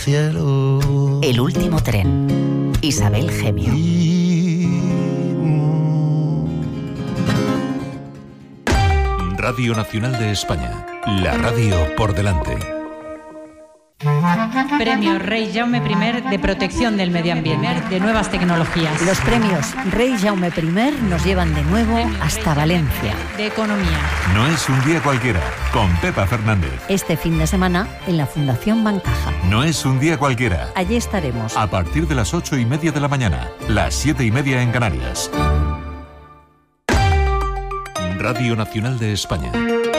cielo. El último tren. Isabel Gemio. Radio Nacional de España. La radio por delante. Premio Rey Jaume I de protección del medio ambiente, de nuevas tecnologías. Los premios Rey Jaume I nos llevan de nuevo hasta Valencia. De economía. No es un día cualquiera, con Pepa Fernández. Este fin de semana en la Fundación Bancaja. No es un día cualquiera. Allí estaremos. A partir de las 8:30 de la mañana, las 7:30 en Canarias. Radio Nacional de España.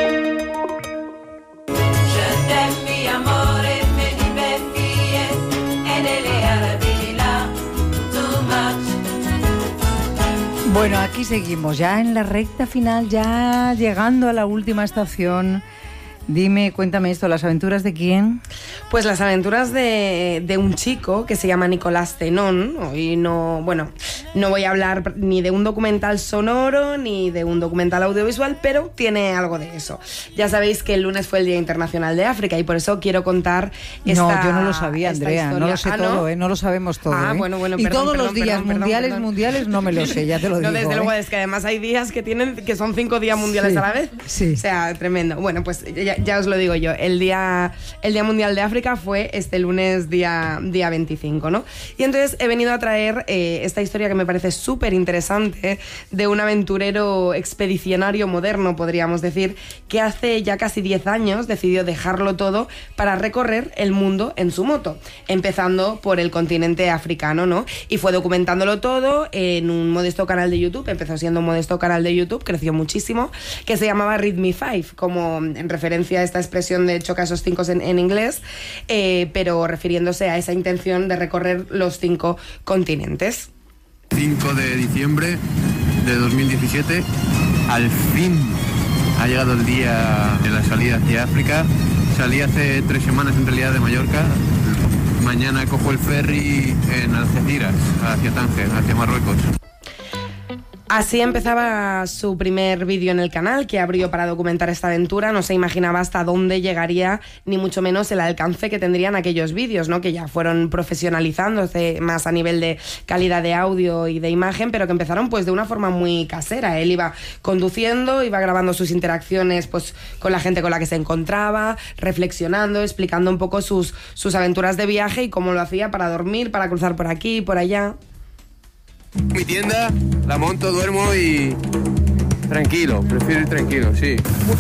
Bueno, aquí seguimos, ya en la recta final, ya llegando a la última estación. Dime, cuéntame esto, ¿las aventuras de quién? Pues las aventuras de un chico que se llama Nicolás Zenón. Hoy no voy a hablar ni de un documental sonoro ni de un documental audiovisual, pero tiene algo de eso. Ya sabéis que el lunes fue el Día Internacional de África y por eso quiero contar esta No, yo no lo sabía, Andrea, historia. no lo sé todo, no lo sabemos todo. Bueno, y perdón, todos los días perdón. mundiales no me lo sé, ya te lo digo. No, desde luego, es que además hay días que son 5 días mundiales a la vez. Sí. O sea, tremendo. Bueno, pues ya os lo digo yo, el Día Mundial de África fue este lunes día 25, ¿no? Y entonces he venido a traer esta historia que me parece súper interesante de un aventurero expedicionario moderno, podríamos decir, que hace ya casi 10 años decidió dejarlo todo para recorrer el mundo en su moto, empezando por el continente africano, ¿no? Y fue documentándolo todo en un modesto canal de YouTube, empezó siendo un modesto canal de YouTube, creció muchísimo, que se llamaba Read Me 5, como en referencia a esta expresión de choca esos 5 en inglés, pero refiriéndose a esa intención de recorrer los 5 continentes. 5 de diciembre de 2017, al fin ha llegado el día de la salida hacia África. Salí hace 3 semanas en realidad de Mallorca. Mañana cojo el ferry en Algeciras, hacia Tánger, hacia Marruecos. Así empezaba su primer vídeo en el canal, que abrió para documentar esta aventura. No se imaginaba hasta dónde llegaría, ni mucho menos el alcance que tendrían aquellos vídeos, ¿no? Que ya fueron profesionalizándose más a nivel de calidad de audio y de imagen, pero que empezaron pues de una forma muy casera. Él iba conduciendo, iba grabando sus interacciones pues con la gente con la que se encontraba, reflexionando, explicando un poco sus aventuras de viaje y cómo lo hacía para dormir, para cruzar por aquí y por allá. Mi tienda, la monto, duermo y tranquilo, prefiero ir tranquilo, sí.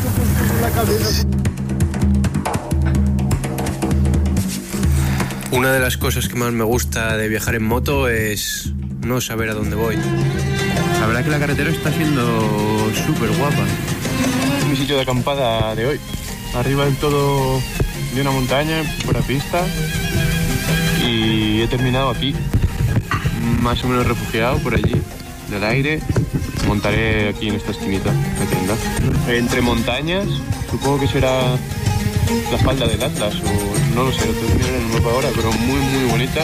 Una de las cosas que más me gusta de viajar en moto es no saber a dónde voy. La verdad que la carretera está siendo súper guapa. Es mi sitio de acampada de hoy. Arriba del todo de una montaña, por la pista, y he terminado aquí. Más o menos refugiado por allí, del aire. Montaré aquí en esta esquinita la tienda. Entre montañas, supongo que será la falda del Atlas, o no lo sé, lo tengo que mirar en el mapa ahora, pero muy muy bonita.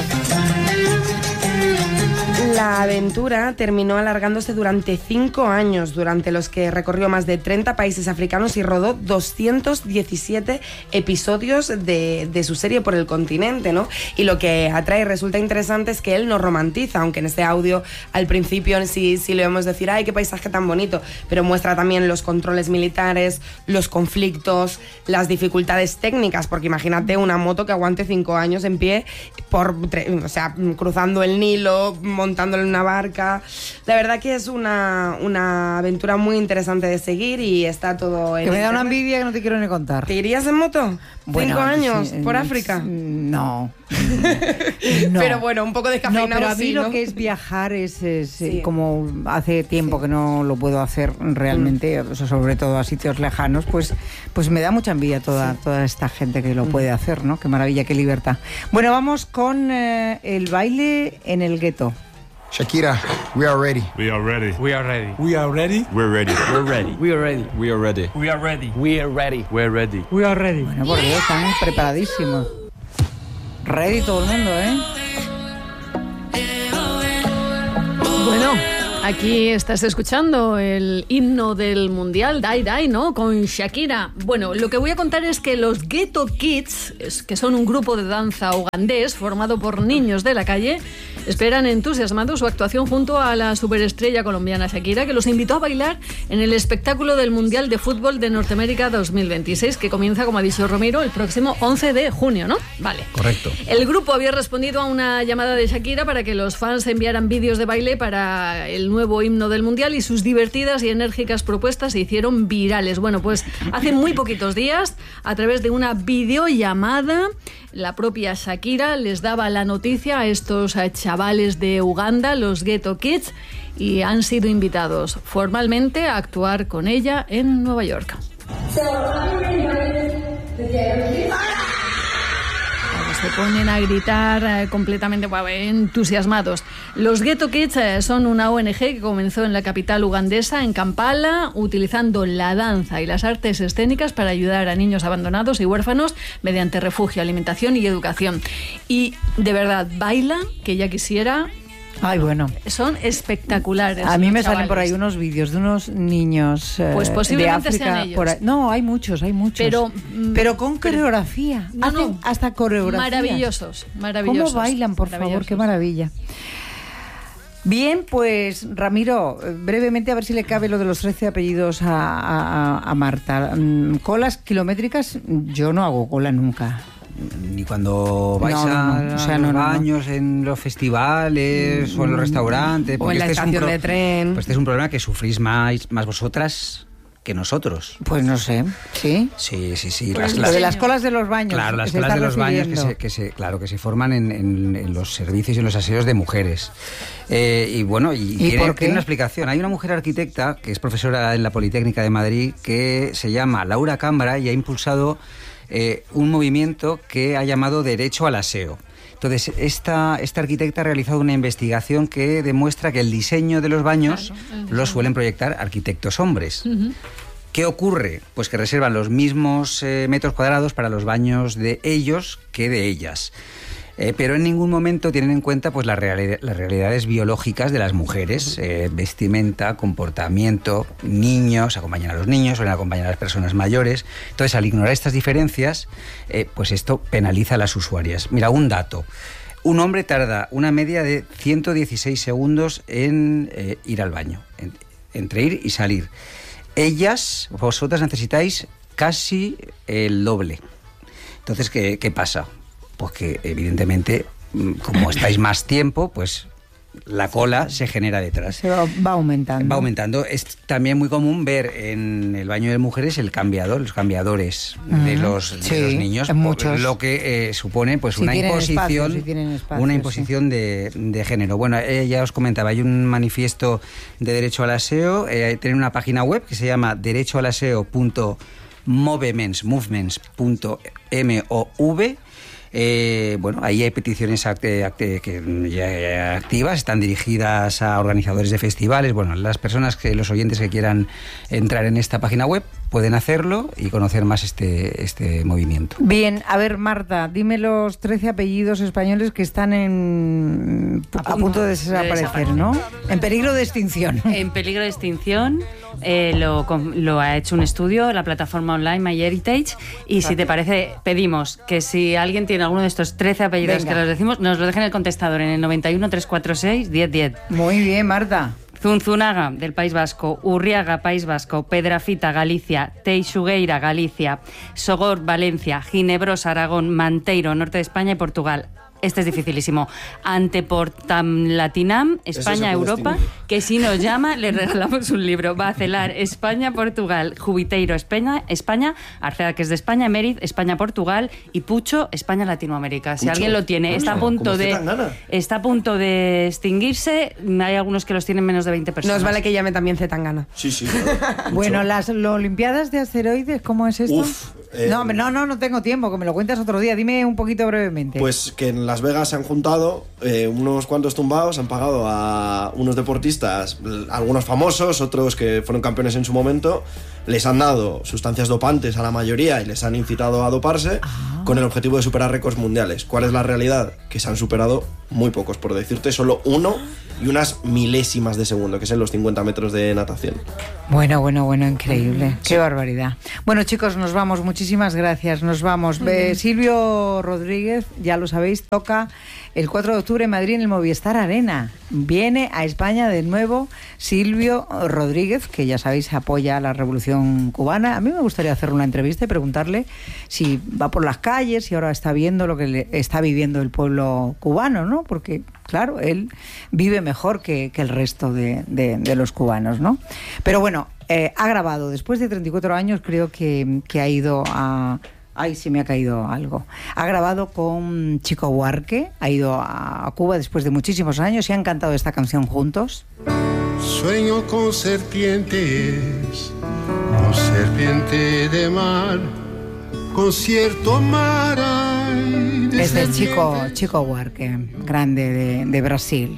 La aventura terminó alargándose durante 5 años, durante los que recorrió más de 30 países africanos y rodó 217 episodios de su serie por el continente, ¿no? Y lo que atrae y resulta interesante es que él no romantiza, aunque en este audio al principio sí le vemos decir ¡ay, qué paisaje tan bonito!, pero muestra también los controles militares, los conflictos, las dificultades técnicas, porque imagínate una moto que aguante 5 años en pie, cruzando el Nilo, montándole en una barca. La verdad que es una aventura muy interesante de seguir y está todo en Que me da una internet. envidia que no te quiero ni contar. ¿Te irías en moto? Bueno, 5 años sí, por África. No. Pero bueno, un poco descafeinado. No, pero a mí sí, lo ¿no? que es viajar es Sí. como hace tiempo que no lo puedo hacer realmente, o sea, sobre todo a sitios lejanos, pues me da mucha envidia toda esta gente que lo puede hacer, ¿no? Qué maravilla, qué libertad. Bueno, vamos con el baile en el gueto. Shakira, we are ready. We are ready. We are ready. We are ready. We're ready. We're ready. We are ready. We are ready. We are ready. We are ready. We're ready. We are ready. Bueno, por Dios, están preparadísimos. Ready todo el mundo, ¿eh? Bueno, Aquí estás escuchando el himno del Mundial, Dai Dai, ¿no? Con Shakira. Bueno, lo que voy a contar es que los Ghetto Kids, que son un grupo de danza ugandés formado por niños de la calle, esperan entusiasmados su actuación junto a la superestrella colombiana Shakira, que los invitó a bailar en el espectáculo del Mundial de Fútbol de Norteamérica 2026, que comienza, como ha dicho Romero, el próximo 11 de junio, ¿no? Vale. Correcto. El grupo había respondido a una llamada de Shakira para que los fans enviaran vídeos de baile para el nuevo himno del Mundial, y sus divertidas y enérgicas propuestas se hicieron virales. Bueno, pues hace muy poquitos días, a través de una videollamada, la propia Shakira les daba la noticia a estos chavales de Uganda, los Ghetto Kids, y han sido invitados formalmente a actuar con ella en Nueva York. Se ponen a gritar completamente entusiasmados. Los Ghetto Kids son una ONG que comenzó en la capital ugandesa, en Kampala, utilizando la danza y las artes escénicas para ayudar a niños abandonados y huérfanos mediante refugio, alimentación y educación. Y de verdad, bailan, que ya quisiera. Ay, bueno. Son espectaculares. A mí me chavales. salen por ahí unos vídeos de unos niños pues posiblemente de África. sean ellos. Por ahí. No, hay muchos. Pero con coreografía. Hacen hasta coreografías. Maravillosos. ¿Cómo bailan, por favor? Qué maravilla. Bien, pues Ramiro, brevemente a ver si le cabe lo de los 13 apellidos a Marta. Colas kilométricas, yo no hago cola nunca. Ni cuando vais a los baños en los festivales o en los restaurantes. O en la estación de tren. Pues este es un problema que sufrís más vosotras que nosotros. Pues no sé, ¿sí? Sí. Pues lo de las colas de los baños. Claro, las colas de los baños que se forman en los servicios y en los aseos de mujeres. Y bueno, tiene una explicación. Hay una mujer arquitecta que es profesora en la Politécnica de Madrid que se llama Laura Cámara y ha impulsado un movimiento que ha llamado Derecho al Aseo. Entonces, esta arquitecta ha realizado una investigación que demuestra que el diseño de los baños lo suelen proyectar arquitectos hombres. Uh-huh. ¿Qué ocurre? Pues que reservan los mismos metros cuadrados para los baños de ellos que de ellas. Pero en ningún momento tienen en cuenta pues las realidades biológicas de las mujeres, vestimenta, comportamiento, niños, acompañan a los niños, suelen acompañar a las personas mayores. Entonces, al ignorar estas diferencias, pues esto penaliza a las usuarias. Mira, un dato. Un hombre tarda una media de 116 segundos en ir al baño, entre ir y salir. Vosotras necesitáis casi el doble. Entonces, ¿qué pasa? Pues que evidentemente, como estáis más tiempo, pues la cola se genera detrás. Se va aumentando. Va aumentando. Es también muy común ver en el baño de mujeres los cambiadores de los niños, lo que supone pues una imposición de género. Bueno, ya os comentaba, hay un manifiesto de derecho al aseo, tienen una página web que se llama derechoalaseo.movements.mov. Bueno, ahí hay peticiones que ya activas, están dirigidas a organizadores de festivales. Bueno, los oyentes que quieran entrar en esta página web pueden hacerlo y conocer más este movimiento. Bien, a ver, Marta, dime los 13 apellidos españoles que están a punto de desaparecer, ¿no? En peligro de extinción. En peligro de extinción. Lo ha hecho un estudio la plataforma online MyHeritage, y si te parece, pedimos que si alguien tiene alguno de estos 13 apellidos que los decimos, nos lo dejen en el contestador en el 91 346 1010. Muy bien, Marta. Zunzunaga, del País Vasco; Urriaga, País Vasco; Pedrafita, Galicia; Teixugueira, Galicia; Sogor, Valencia; Ginebrosa, Aragón; Manteiro, norte de España y Portugal. Este es dificilísimo. Anteportam Latinam, España, Europa, que si nos llama le regalamos un libro. Bacelar, España, Portugal; Jubiteiro, España; Arceda, que es de España; Mériz, España, Portugal; y Pucho, España, Latinoamérica. Si alguien lo tiene, está a punto de extinguirse. Hay algunos que los tienen menos de 20 personas. Nos vale que llame también Zetangana. Sí. Bueno, las Olimpiadas de asteroides, ¿cómo es esto? No tengo tiempo, que me lo cuentas otro día. Dime un poquito brevemente. Pues que en Las Vegas se han juntado unos cuantos tumbados, han pagado a unos deportistas, algunos famosos, otros que fueron campeones en su momento, les han dado sustancias dopantes a la mayoría y les han incitado a doparse con el objetivo de superar récords mundiales. ¿Cuál es la realidad? Que se han superado muy pocos, por decirte solo uno y unas milésimas de segundo, que es en los 50 metros de natación. Bueno, increíble. Qué barbaridad. Bueno, chicos, nos vamos. Muchísimas gracias. Nos vamos. Silvio Rodríguez, ya lo sabéis, toca el 4 de octubre en Madrid en el Movistar Arena. Viene a España de nuevo Silvio Rodríguez, que ya sabéis apoya a la Revolución Cubana. A mí me gustaría hacerle una entrevista y preguntarle si va por las calles, si ahora está viendo lo que está viviendo el pueblo cubano, ¿no? Porque, claro, él vive mejor que el resto de los cubanos, ¿no? Pero bueno, ha grabado, después de 34 años creo que ha ido a... Ay, sí me ha caído algo. Ha grabado con Chico Buarque, ha ido a Cuba después de muchísimos años y han cantado esta canción juntos. Sueño con serpientes de mar, con cierto mar. Es del Chico Buarque, grande de Brasil.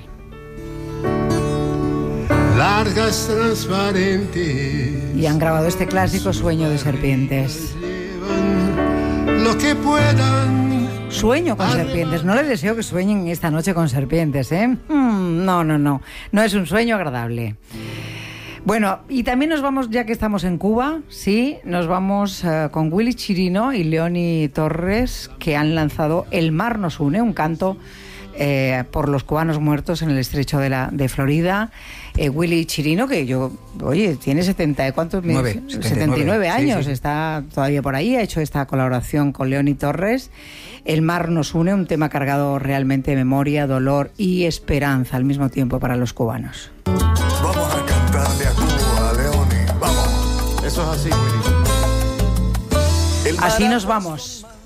Largas, transparentes. Y han grabado este clásico, Sueño de serpientes. Lo que puedan. Sueño con serpientes. No les deseo que sueñen esta noche con serpientes, ¿eh? No. No es un sueño agradable. Bueno, y también nos vamos, ya que estamos en Cuba, sí, nos vamos con Willy Chirino y Leoni Torres, que han lanzado El mar nos une, un canto por los cubanos muertos en el estrecho de Florida. Willy Chirino, que tiene 79 años, sí. Está todavía por ahí, ha hecho esta colaboración con Leoni Torres. El mar nos une, un tema cargado realmente de memoria, dolor y esperanza al mismo tiempo para los cubanos. Vamos a cantarle a Cuba, Leoni, vamos. Eso es así, Willy. Así nos vamos.